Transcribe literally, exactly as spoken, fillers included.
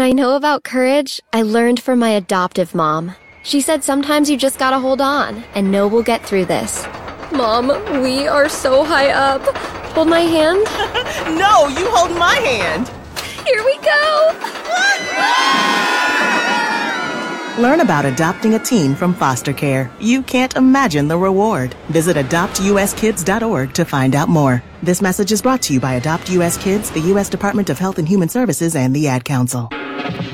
What I know about courage, I learned from my adoptive mom. She said sometimes you just gotta hold on, and know we'll get through this. Mom, we are so high up. Hold my hand? No, you hold my hand. Here we go! Learn about adopting a teen from foster care. You can't imagine the reward. Visit adopt u s kids dot org to find out more. This message is brought to you by Adopt U S Kids, the U S Department of Health and Human Services, and the Ad Council.